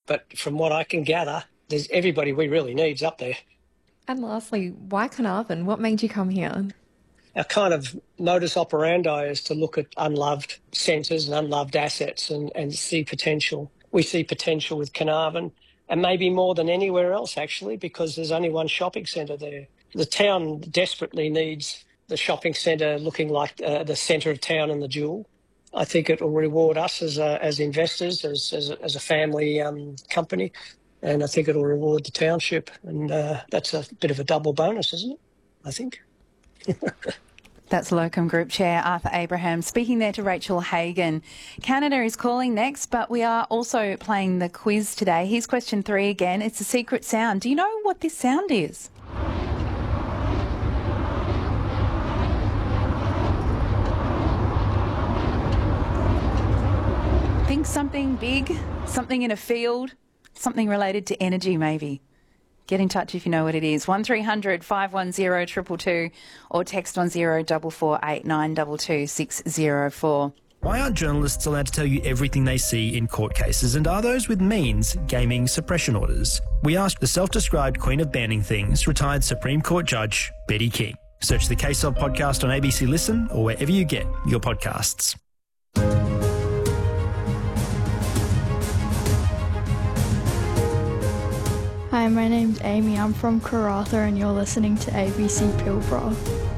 But from what I can gather, there's everybody we really need's up there. And lastly, why Carnarvon? What made you come here? Our kind of modus operandi is to look at unloved centres and unloved assets and see potential. We see potential with Carnarvon, and maybe more than anywhere else, actually, because there's only one shopping centre there. The town desperately needs the shopping centre looking like the centre of town and the jewel. I think it will reward us as investors, as a family company, and I think it will reward the township. And that's a bit of a double bonus, isn't it? I think. That's Locum Group Chair Arthur Abraham speaking there to Rachel Hagan. Canada is calling next, but we are also playing the quiz today. Here's question 3 again. It's a secret sound. Do you know what this sound is? Think something big, something in a field, something related to energy maybe. Get in touch if you know what it is. 1300 510 222 or text on 0448 922 604. Why aren't journalists allowed to tell you everything they see in court cases, and are those with means gaming suppression orders? We asked the self-described queen of banning things, retired Supreme Court Judge Betty King. Search the Case Of podcast on ABC Listen or wherever you get your podcasts. Hi, my name's Amy. I'm from Karratha and you're listening to ABC Pilbara.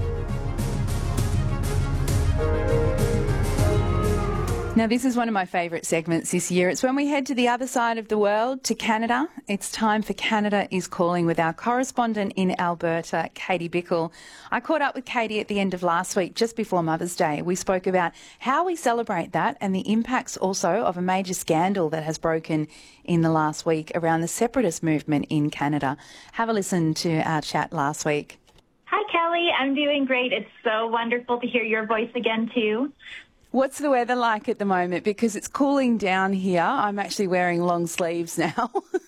Now, this is one of my favourite segments this year. It's when we head to the other side of the world, to Canada. It's time for Canada is Calling with our correspondent in Alberta, Katie Bickle. I caught up with Katie at the end of last week, just before Mother's Day. We spoke about how we celebrate that and the impacts also of a major scandal that has broken in the last week around the separatist movement in Canada. Have a listen to our chat last week. Hi, Kelly. I'm doing great. It's so wonderful to hear your voice again, too. What's the weather like at the moment? Because it's cooling down here. I'm actually wearing long sleeves now.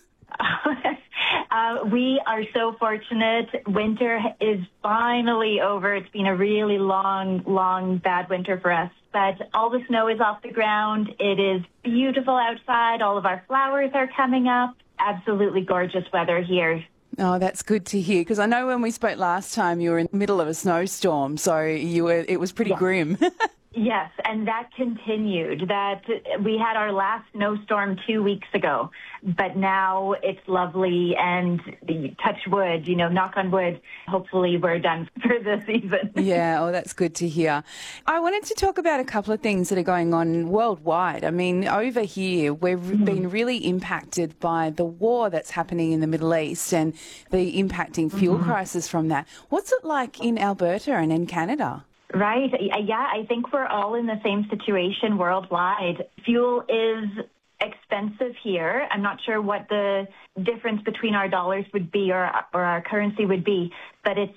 We are so fortunate. Winter is finally over. It's been a really long, bad winter for us. But all the snow is off the ground. It is beautiful outside. All of our flowers are coming up. Absolutely gorgeous weather here. Oh, that's good to hear, because I know when we spoke last time you were in the middle of a snowstorm, so it was pretty grim. Yes, and that continued. That we had our last snowstorm 2 weeks ago, but now it's lovely and touch wood, knock on wood. Hopefully we're done for the season. Yeah, that's good to hear. I wanted to talk about a couple of things that are going on worldwide. I mean, over here, we've been really impacted by the war that's happening in the Middle East and the impacting fuel crisis from that. What's it like in Alberta and in Canada? Right. Yeah, I think we're all in the same situation worldwide. Fuel is expensive here. I'm not sure what the difference between our dollars would be or our currency would be, but it's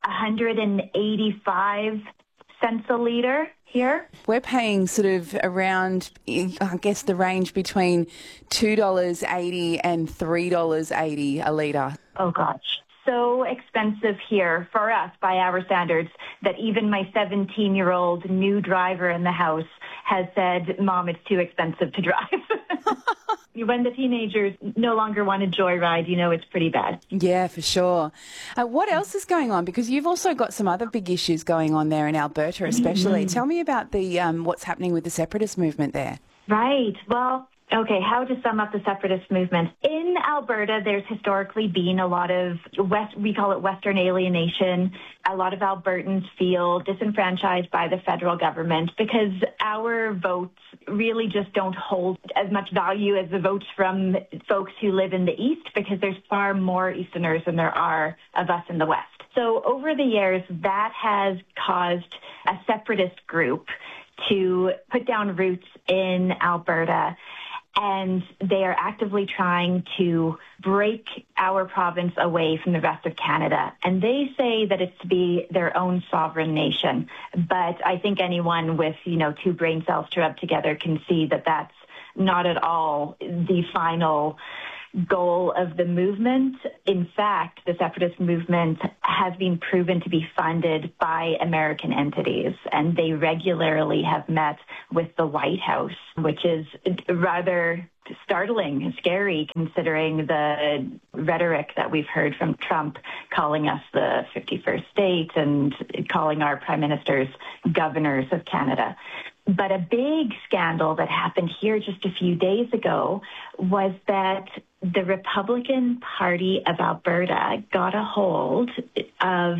185 cents a litre here. We're paying sort of around, I guess, the range between $2.80 and $3.80 a litre. Oh, gosh. So expensive here for us by our standards that even my 17-year-old new driver in the house has said, Mom, it's too expensive to drive. When the teenagers no longer want to joyride, it's pretty bad. Yeah, for sure. What else is going on? Because you've also got some other big issues going on there in Alberta especially. Tell me about the what's happening with the separatist movement there. Right. Well, okay, how to sum up the separatist movement? In Alberta, there's historically been a lot of, we call it Western alienation. A lot of Albertans feel disenfranchised by the federal government because our votes really just don't hold as much value as the votes from folks who live in the East because there's far more Easterners than there are of us in the West. So over the years, that has caused a separatist group to put down roots in Alberta. And they are actively trying to break our province away from the rest of Canada. And they say that it's to be their own sovereign nation. But I think anyone with, two brain cells to rub together can see that that's not at all the final goal of the movement. In fact, the separatist movement has been proven to be funded by American entities, and they regularly have met with the White House, which is rather startling and scary considering the rhetoric that we've heard from Trump calling us the 51st state and calling our prime ministers governors of Canada. But a big scandal that happened here just a few days ago was that the Republican Party of Alberta got a hold of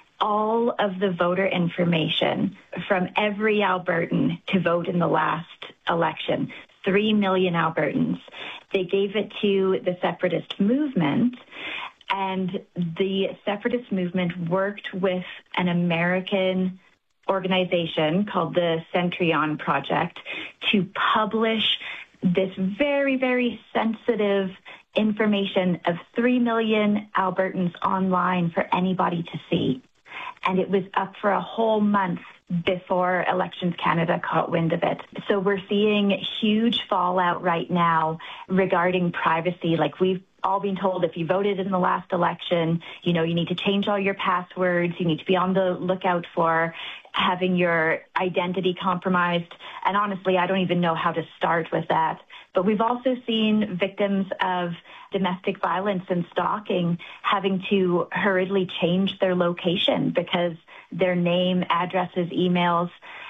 all of the voter information from every Albertan to vote in the last election, 3 million Albertans. They gave it to the separatist movement, and the separatist movement worked with an American organization called the Centrion Project to publish this very, very sensitive information of 3 million Albertans online for anybody to see. And it was up for a whole month before Elections Canada caught wind of it. So we're seeing huge fallout right now regarding privacy. Like, we've all been told if you voted in the last election, you need to change all your passwords. You need to be on the lookout for having your identity compromised. And honestly, I don't even know how to start with that. But we've also seen victims of domestic violence and stalking having to hurriedly change their location because their name, addresses, emails,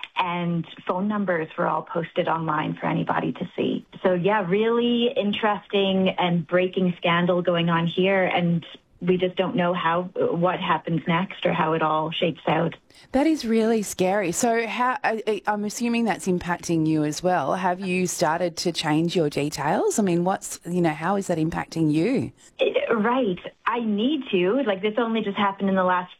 and phone numbers were all posted online for anybody to see. So yeah, really interesting and breaking scandal going on here, and we just don't know what happens next or how it all shapes out. That is really scary. So I'm assuming that's impacting you as well. Have you started to change your details? I mean, how is that impacting you? Right. I need to. This only just happened in the last